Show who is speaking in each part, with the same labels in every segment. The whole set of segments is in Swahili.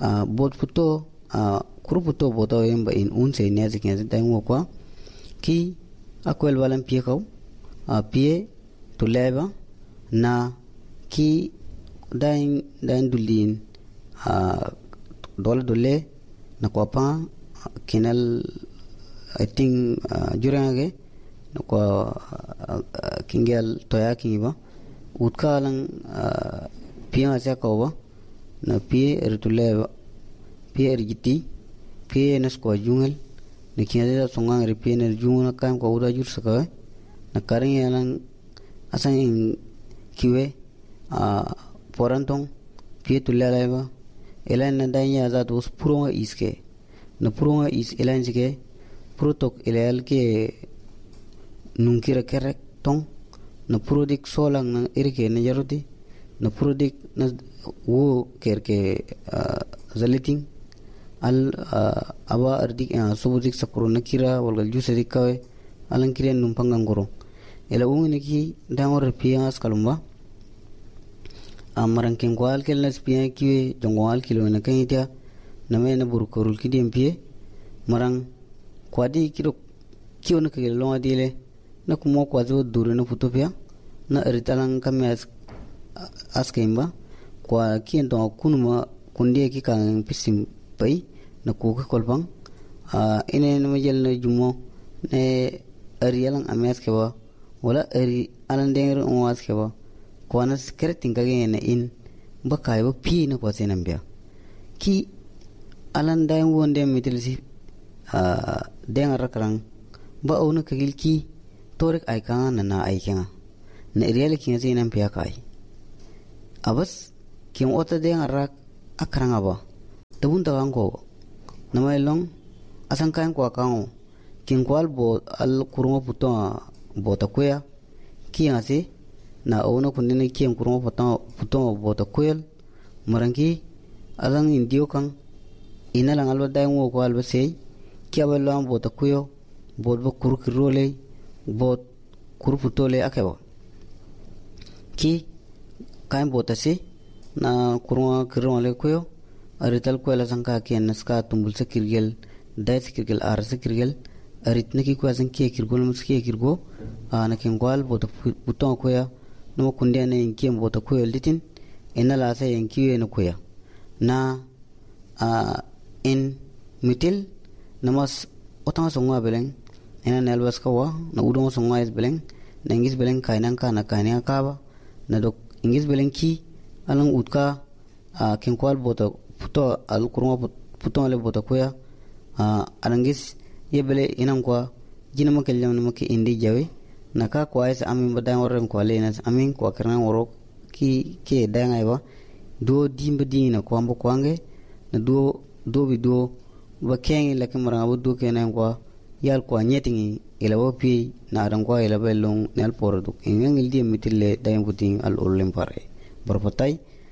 Speaker 1: bot puto kuru puto boto yemba in unse nyazi kenzi daimwa kwa ki akwel walan pie kau pie tuleba na ki dain dulin dole na kwa pa kinal I think jurangage na kwa kingel toya kingiba utka lang pie asya kauba na pie ertuleba pie ergiti pie nas kwa jungal na kinada songang pie na jungal kam kwa uda jur saka na karing yalang asang in kiwe porantong pie tuleba elan na danya za dos purunga iske na purunga is elan jike purutok elal ke nunkira kerek tong na purudik solang na irke na jarudi na purudik na wo kerke zaliting al aba ardik subudik sakro na kira walgal jusedik kawe alang kire numpangang goro ela ungni ki dangor pias kalumba amaran ken kwal kelnas pia kiwe jongwal kilo na kanitia na me na burkorul kidem pie marang kwadi kiro kiyo na kagel longa dile na kumo kwazo dure na putopia na eritalang kames askemba kwa kiento kunuma kundie ki kan pisim pai na kuka kolpang ine na majel na jumo ne ariyalang ames kewa wala ari alan denger onwas kewa kwana skreting kage ne in bakai ba pi na kwase nambia ki alan dai wonde mitilsi dengar rakrang ba ona kagil ki torek aikanga na aikanga na real ki ngasi nan pia kai abas kim ota dengar rak akranga ba tabun tawang ko na mai long asan kan ko akaung kin kwal bo al kuruma puto bo takuya ki ngasi na ona kunne ki kuruma puto bo takuel marangi alang indio kang inalang alba dai ngo ko alba sei kia balang bota kuyo bot ba kuru kirole bot kuru putole akeba ki kain bota se na kurwa kirole kuyo arital ko la sanka ki naska tumbul se kirgel dai se kirgel ar se kirgel aritne ki ko san ki kirgol muski kirgo ana ken gwal bota puton kuya no kunde ne ki bota kuyo litin enala se en kiwe no kuya na in mitil namas otang songwa beleng ena nelbas kawa na udong songwa is beleng na ingis beleng kainan ka na kainan ka ba na dok ingis beleng ki alang utka kenkwal bota puto al kurma puto le bota koya alangis ye bele inam kwa jinama keljam namaki indi jawe na ka kwa is amin badang oren kwa le nas amin kwa kerna worok ki ke danga iba do dimba dina kwa mbo kwange na do bi do ba kengi la kamara abu do kenan kwa yal kwa nyetingi ila wopi na adan kwa ila belong nel pordu ingeng ildi mitille dayam puting al ulim pare berpotai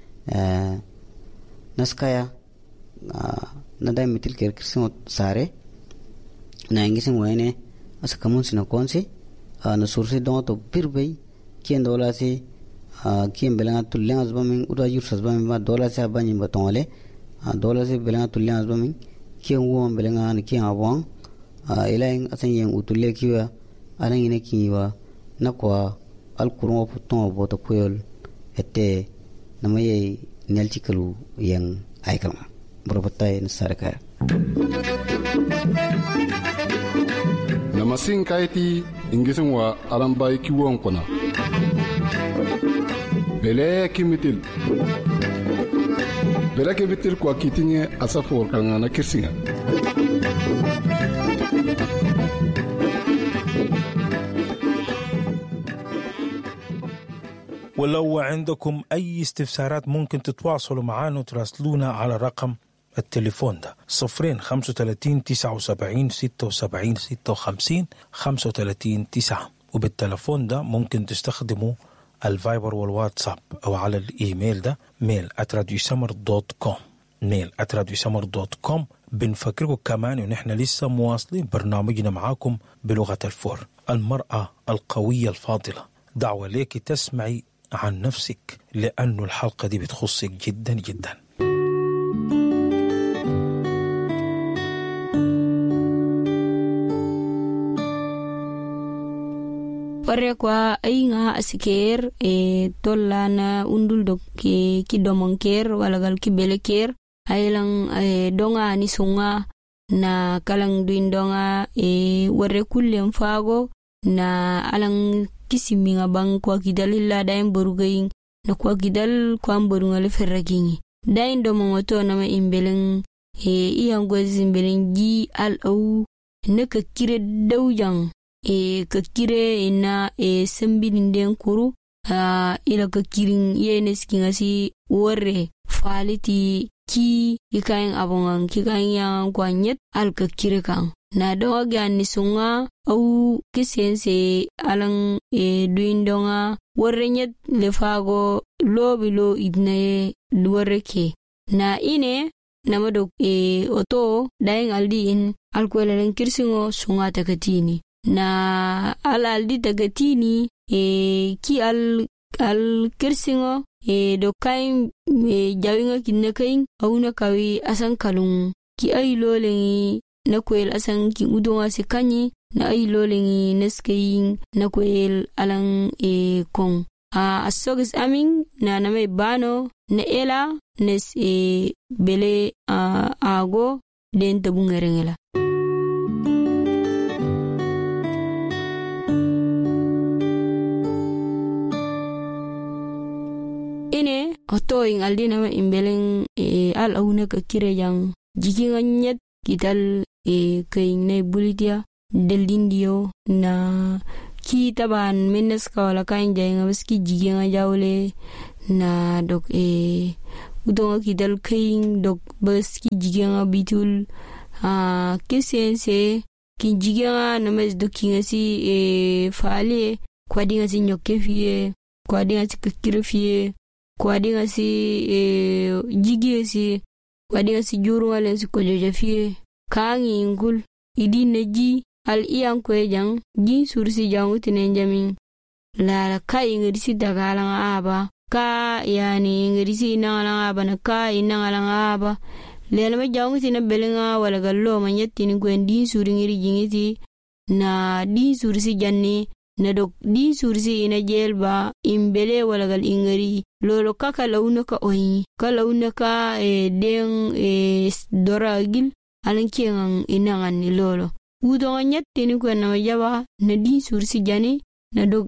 Speaker 1: naskaya na dayam mitil ker kirsin sare na ingisen wayne asa kamun sina konse na surse don to birbay kien dola se kien belanga tullen azbamin uda yur sazbamin ba dola se abanyi batole dola se belanga tullen azbamin kien won belenga ni kien awang ilaing asan yen utulle kiwa alang ine kiwa na kwa alkurmo puton bota koyol ette namaye nelchikalu yang aikama borbatay na saraka
Speaker 2: namasin kaiti ingisin wa alambay kiwon kona bele kimitil berake bitir kwa kitinye asafor kalngana kirsinga
Speaker 3: ولو عندكم أي استفسارات ممكن تتواصلوا معنا وتراسلونا على رقم التليفون ده 035 79 76 56 35 9 وبالتليفون ده ممكن تستخدموا الفايبر والواتساب أو على الإيميل ده mail@radiosamar.com mail@radiosamar.com. بنفكركم كمان ونحن لسه مواصلين برنامجنا معاكم بلغة الفور. المرأة القوية الفاضلة، دعوة ليك تسمعي عن نفسك لأنه الحلقة دي بتخصك جدا جدا.
Speaker 4: warre kwa ainga asiker tollana undul dok ki domonker walagal ki beleker ailang donga ni sunga na kalang duin donga warre kullem fago na alang kisiminga bang kwa kidalilla daim borugayin na kwa kidal kwa mborungale ferragingi dain domongoto nama imbeleng iyan gwezi imbeleng ji al-au naka kire daujang ka kire ina sambin den kuru ila ka kirin yene skingasi warre faliti ki ikayin abongan kikayin yang kwanyet al ka kire kan na donga gani sunga au kisense alang duin donga warre nyet lefago lobilo idnaye warre ke na ine namado oto daing aldi in alkwelelen kirsingo sunga takatini na aldi takatini ki al kirsingo do kain jawinga kinnakain auna kawi asan kalung ki ay lolengi na kwel asan ki udonga sekanyi na ay lolengi neskeyin na kwel alang kong asogis amin na namay bano na ela nes bele ago den tabungerengela ine oto ing aldi nama imbeleng al auna ka kire yang jikinga nyet kital kaing na bulitia delindio na ki taban menes ka wala kain jaynga baski jikinga jawle na dok udonga kidal kaing dok baski jikinga bitul kisense ki jikinga names dokinga si fale kwa dinga si nyoke fie kwa dinga si kakire fie kwa dinga si jigie si kwa dinga si juru wale si kojoja fie kaangi ingul idi neji al iyan kwe jang jin sursi jangu tinen jamin la ka ingirisi dagalang aba ka yani ingirisi inangalang aba na ka inangalang aba lelama jangu tinen belenga wala gallo manyetini kwen din suri ngiri jingiti na din sursi janni na dok din sursi ina jelba imbele wala gal ingiri lolo kaka launa ka oyi ka launa ka den doragil alankiang inangan ni lolo udonga nyettini kwen na majaba na din sursi jani na dok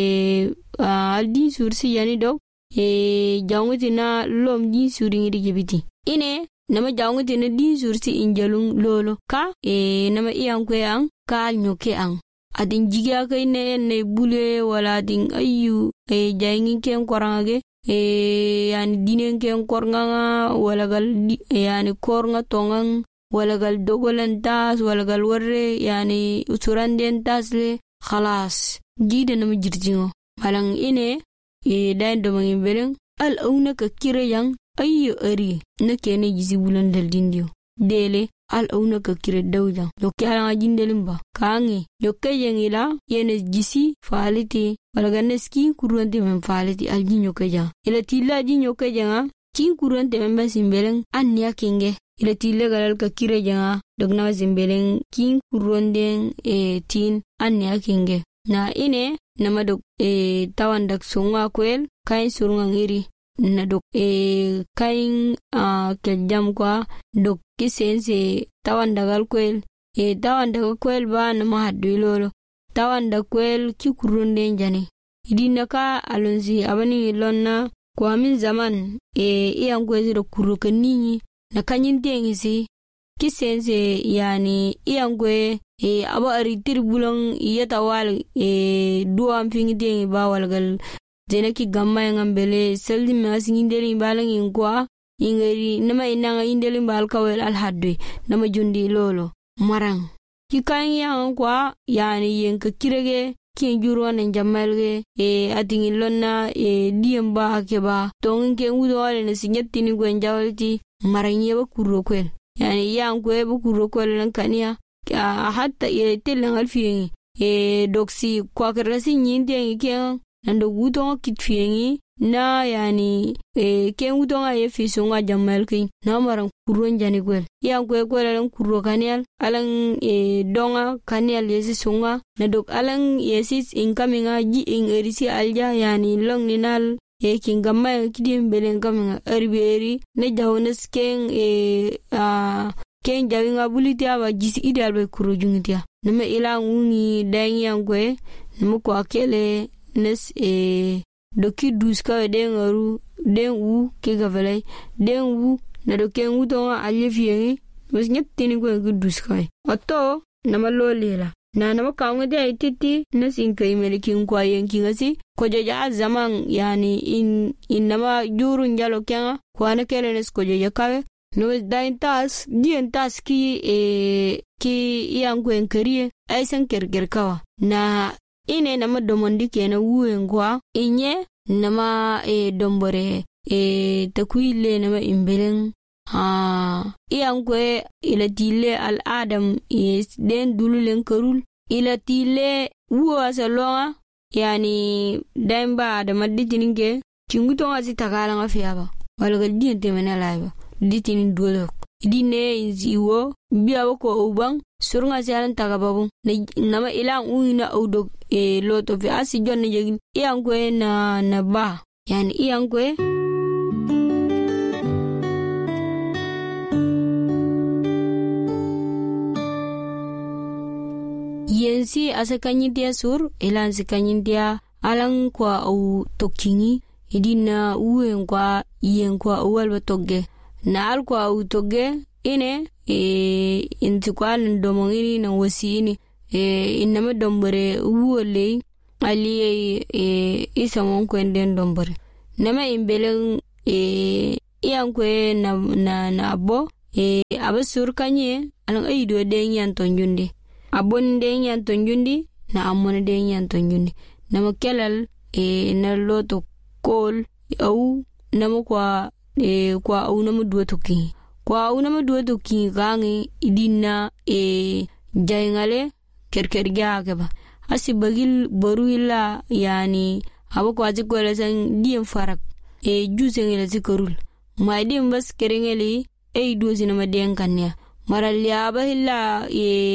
Speaker 4: al din sursi jani dok janguti na lom din suri ngiri jibiti ine nama janguti na din sursi injalung lolo ka nama iyang kwe ang ka nyoke ang adin jigya kay na bule wala adin ayu jayngin ken korangage yani dinen ken kornganga wala gal yani kornga tongang wala gal dogolan tas wala gal warre yani usuranden tasle khalas jide nama jirjingo malang ine dain domangin beleng al auna ka kire yang ayu ari na kene jisi bulan dal dindio dele al auna ka kire dawjang dokke ala jindelimba kangi dokke yengila yene jisi faliti wala ganeski kurante men faliti al jinyo kajang ila tilla jinyo kajanga kin kurante men basimbeleng annya kenge ila tilla galal ka kire janga dogna zimbeleng kin kuronden tin annya kenge na ine nama dok tawan dak sunga kwel kain surunga ngiri na dok kain kejam kwa dok kisense tawan dagal kwel tawan dagal kwel ba nama haddu lolo tawan da kwel ki kurunden jani idina ka alonzi abani lonna kwa min zaman iyan kwezi do kuruka ninyi na kanyin tengisi kisense yani iyan kwe aba aritir bulong iyata wal duam fingi tengi ba walgal zena ki gamma ngambele seldi masi indeli balang ingwa ingeri nama inanga indeli bal kawel al hadwe nama jundi lolo marang ki kan yang kwa yani yenka kirege ki juro na jamalge atingi lonna diem ba ke ba tongin ke udo wale na sinyatini gwen jawalti marang yeba kuro kwel yani yang kwe bu kuro kwel nan kania hatta telang alfiyengi doksi kwa kerasi nyindengi ke nando gutonga kitfiyengi na yani ken wutonga ye fisonga jamal kin na maran kurron jani gwel yan kwe alan kurro kanial alan donga kanial yesi songa na dok alan yesi inkaminga ji in erisi alja yani long ninal kin gamma kidim belen kaminga erberi ne jawnes ken ken jawinga buliti aba jisi ideal be kurro jungitia neme ila ngungi danyan kwe nemu kwa kele nes doki duska dengaru den wu ke gavelay den wu na do ken wu to alyefiye mes nyetini ko duska oto na malolela na nama kaunga de titi nes in kai melikin kwa yenki ngasi ko jaja zaman yani in nama jurun jalo kenga kwa na kele nes ko jaja kawe no dain tas dien tas ki yango en kariye ay san kerger kawa na ine nama domondi kena wuen kwa inye nama dombore takuile nama imbelen iyankwe ilatile al adam den dululen karul ilatile wuwa salonga yani daimba adama ditininke chingutonga si takala nga fiyaba walaga dien temene laiba ditinin dulok idine inziwo biya wako ubang surunga si alan tagababu nama ilang uina audok loto fi asi jonna jegin iyankwe na ba yani iyankwe yensi asa kanyintia sur ilan si kanyintia alang kwa au tokingi idina uwen kwa yen kwa uwalba togge na al kwa au togge ine inti kwa ndomongini na wasi ini inama dombore uwole ali isa monkwende dombore nama imbele iyankwe na abo abasur kanye alang aido denyan tonjundi abon denyan tonjundi na amon denyan tonjundi nama kelal na loto kol au nama kwa au nama duwatoki kwa au nama duwatoki gangi idina jaingale kerkerga keba asi bagil baruilla yani abo kwa zikwala san diem farak jusengela zikarul ma dim bas kerengeli dozi nama den kanya maralya bahilla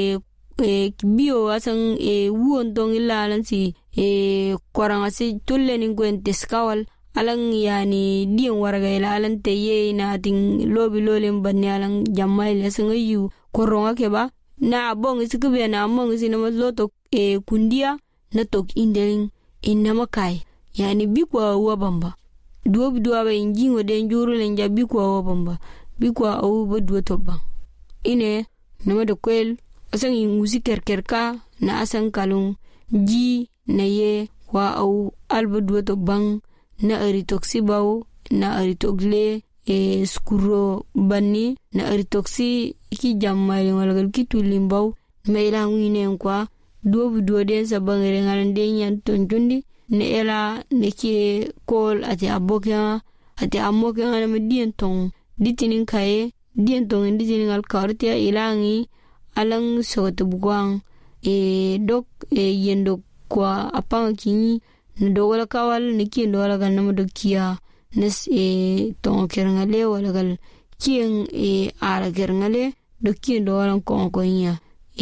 Speaker 4: biyo asan wuon tong illa lansi koranga si tullenin gwen teskawal alang yani dien waraga ila alan teye na ting lobi lolen banni alang jammail asan ayu koronga keba na bong isikube na mong isinama loto kundia na tok indeling inama kai yani bikwa wabamba duwa ba injingo den juru lenja bikwa wabamba bikwa au badwa toba ine nama do kwel asan ingusi kerkerka na asan kalung ji na ye kwa au albadwa tobang na aritoksi baw na aritogle skuro banni na aritoksi ki jammaali walagal ki tulimbaw meila ngine kwa duwa den sabangere ngalande nyan tonjundi ne ela ne ki kol ati aboka ati amoke ngana medien tong ditinin kaye dien tong ditinin al kartia ilangi alang soto bugwang dok yendo kwa apang kini ndogola kawal niki ndogola ganam dokia nes tong kerngale wala gal kien ara kerngale doki ndogola konkonya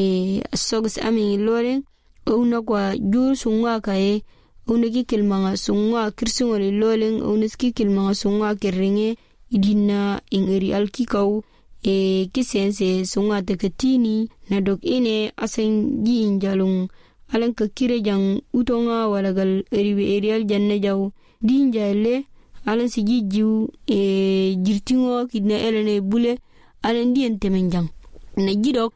Speaker 4: sogs ami loren una kwa jur sunga kae uniki kilmanga sunga kirsungole lolen uniski kilmanga sunga kerringe idina ingeri alkikau kisense sunga tekatini na dok ine asen ji injalung alan ka kire jang utonga walagal erial janne jaw dinjale alan si jijiu jirtingo kidna elene bule alan dien temenjang na jidok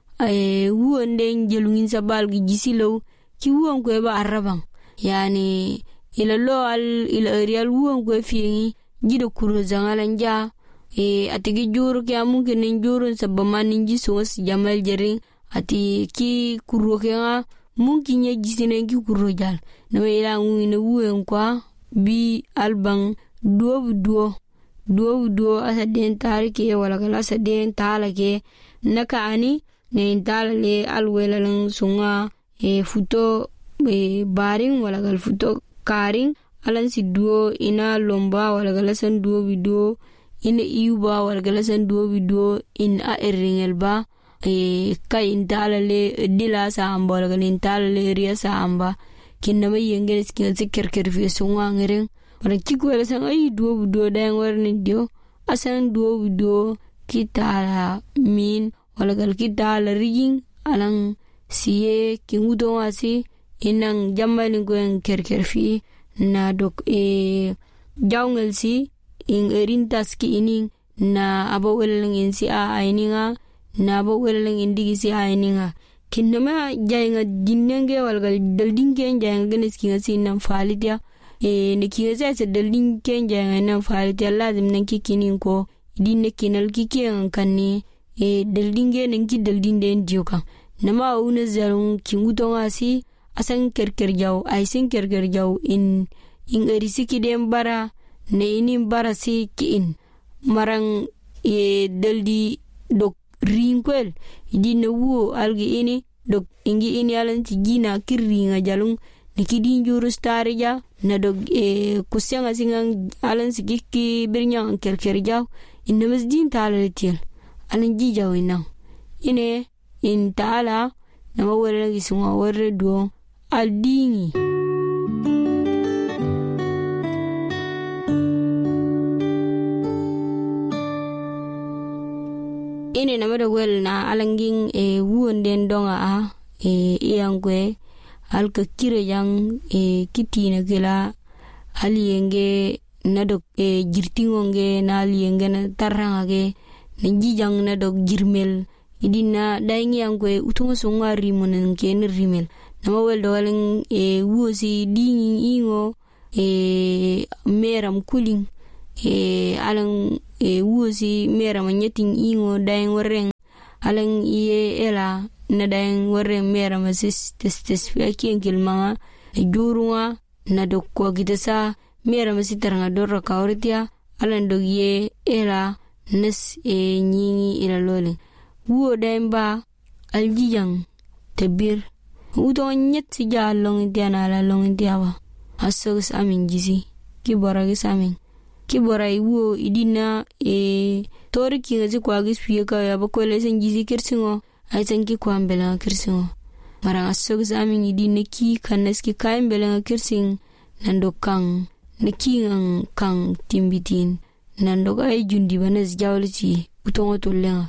Speaker 4: wuonde jelungin sabal gi jisilo ki wuon ko ba arabang yani ila lo al ila erial wuon ko fiengi jido kuro zangalan ja atigi juru ki amunke nen juru sabamanin jisos jamal jering ati ki kuro kenga munki nye jisine ki kuro jal na ila ngune wuon kwa bi albang duo asa den tarike wala kala asa den talake naka ani ne dalale alwelalang sunga futo baring wala gal futo karing alan si duo ina lomba wala galasan duo biduo ina iuba wala galasan duo biduo in a erringel ba kay intalale dila samba wala galin talale riya samba kinna may yengel skin kerker fi sunga ngeren wala kikwela sang ay duo biduo dang warni dio asan duo biduo kitala min wala gal kitala riging alang siye kingudo wasi inang jambalin gwen kerker fi na dok jawngel si in erintas ki ining na abo welang in si a aininga na abo welang indigi si a aininga kinnama jaynga jinnenge walgal daldinke jaynga genes kinga si nan falitia ne kinga se daldinke jaynga nan falitia lazim nan kikinin ko dinne kinal kiken kanni daldinge nan ki daldinde ndioka nama una zarun kinguto wasi asan kerker jaw ay sen kerker jaw in erisiki dem bara ne inin bara si ki in marang daldi dok rinkwel idine wo algi ini dok ingi ini alan ti gina kirringa jalung ne kidin jurus tarija na dok kusenga singang alan sikiki birnyang kerker jaw inna masdin talatiel alan ji jaw inang ine in taala nama wala gisunga warre do aldingi ine nama da wel na alangin wuonden donga a iyangwe alka kire yang kitina gela aliyenge na dok jirtingonge na aliyenge na tarangage na jijang na dok jirmel idina daingi yangwe utunga songa rimonen ken rimel nama wel do walang wuosi dingi ingo meram kuling alang wuosi meram nyeting ingo daing wareng alang iye ela na daing wareng meram sis tes fiakien kilmanga jurunga na dokko gitasa meram sitaranga dorra kawritia alang dogye ela nes nyingi ila lole wuo daimba aljijang tebir uto nyet si jalong tiana la long tiawa asos amin jisi kibora gisamin kibora iwo idina tori kinga kwa gis fieka ya bakwele sen jisi kersingo ay sen ki kwambela kersingo marang asos amin idina ki kanes ki kaimbela kersing nando kang nekingang kang timbitin nando ay jundi banes jawliti utongo tolenga.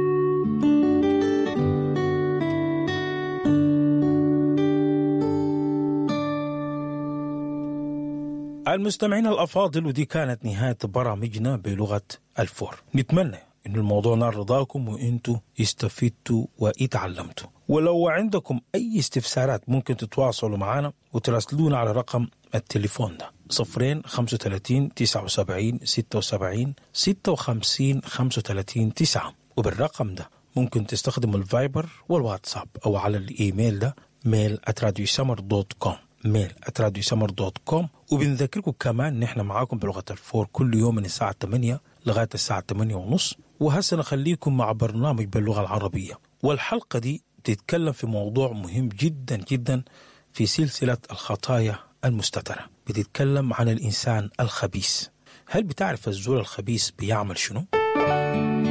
Speaker 3: المستمعين الأفاضل، ودي كانت نهاية برامجنا بلغة الفور. نتمنى إن الموضوع نال رضاكم وإنتوا استفدتوا واتعلمتوا. ولو عندكم أي استفسارات ممكن تتواصلوا معنا وتراسلونا على رقم التليفون ده 035 79 76 56 35 9. وبالرقم ده ممكن تستخدموا الفايبر والواتساب أو على الإيميل ده mail@radiosummer.com mail@radiosummer.com. وبنذكركم كمان نحن معاكم بلغة الفور كل يوم من الساعة 8 لغاية الساعة 8:30. وهسه نخليكم مع برنامج باللغة العربية، والحلقة دي تتكلم في موضوع مهم جدا جدا في سلسلة الخطايا المستترة. بتتكلم عن الإنسان الخبيث. هل بتعرف الزول الخبيث بيعمل شنو؟